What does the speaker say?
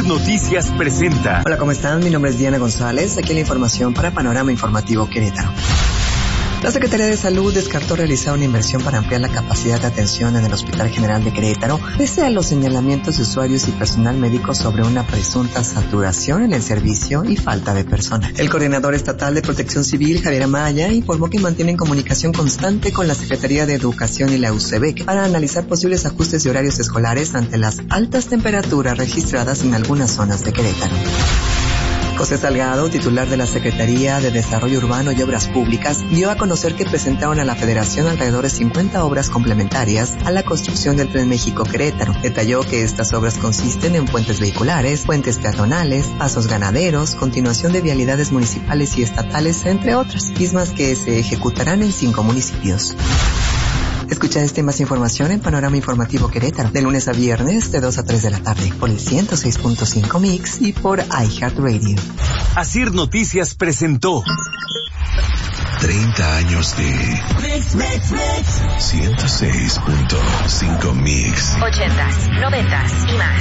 Asir Noticias presenta. Hola, ¿cómo están? Mi nombre es Diana González. Aquí la información para Panorama Informativo Querétaro. La Secretaría de Salud descartó realizar una inversión para ampliar la capacidad de atención en el Hospital General de Querétaro, pese a los señalamientos de usuarios y personal médico sobre una presunta saturación en el servicio y falta de personal. El coordinador estatal de Protección Civil, Javier Amaya, informó que mantienen comunicación constante con la Secretaría de Educación y la UCEBEC para analizar posibles ajustes de horarios escolares ante las altas temperaturas registradas en algunas zonas de Querétaro. José Salgado, titular de la Secretaría de Desarrollo Urbano y Obras Públicas, dio a conocer que presentaron a la Federación alrededor de 50 obras complementarias a la construcción del Tren México-Querétaro. Detalló que estas obras consisten en puentes vehiculares, puentes peatonales, pasos ganaderos, continuación de vialidades municipales y estatales, entre otras, mismas que se ejecutarán en 5 municipios. Escucha esta y más información en Panorama Informativo Querétaro, de lunes a viernes de 2 a 3 de la tarde, por el 106.5 Mix y por iHeartRadio. Asir Noticias presentó 30 años de 106.5 Mix. 80s, 90s y más.